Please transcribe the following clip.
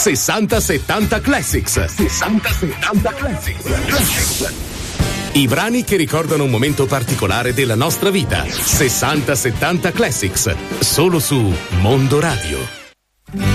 60-70 Classics. 60-70 Classics. I brani che ricordano un momento particolare della nostra vita. 60-70 Classics. Solo su Mondo Radio.